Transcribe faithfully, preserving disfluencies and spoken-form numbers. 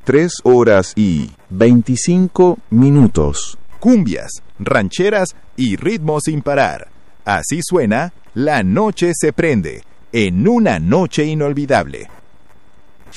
tres horas y veinticinco minutos. Cumbias, rancheras y ritmos sin parar. Así suena La Noche se prende, en una noche inolvidable.